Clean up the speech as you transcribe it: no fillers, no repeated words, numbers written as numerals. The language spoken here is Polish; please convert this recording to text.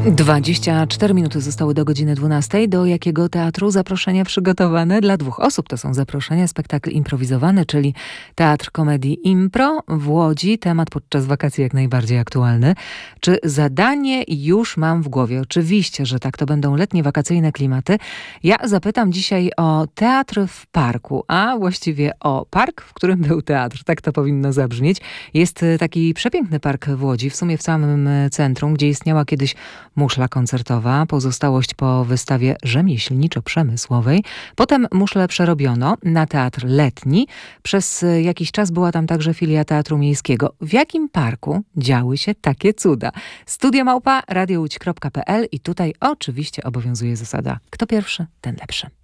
24 minuty zostały do godziny 12. Do jakiego teatru zaproszenia przygotowane? Dla 2 osób to są zaproszenia. Spektakl improwizowany, czyli Teatr Komedii Impro w Łodzi. Temat podczas wakacji jak najbardziej aktualny. Czy zadanie już mam w głowie? Oczywiście, że tak. To będą letnie, wakacyjne klimaty. Ja zapytam dzisiaj o teatr w parku, a właściwie o park, w którym był teatr. Tak to powinno zabrzmieć. Jest taki przepiękny park w Łodzi, w sumie w samym centrum, gdzie istniała kiedyś muszla koncertowa, pozostałość po wystawie rzemieślniczo-przemysłowej. Potem muszlę przerobiono na teatr letni. Przez jakiś czas była tam także filia Teatru Miejskiego. W jakim parku działy się takie cuda? Studio@radiołódź.pl i tutaj oczywiście obowiązuje zasada: kto pierwszy, ten lepszy.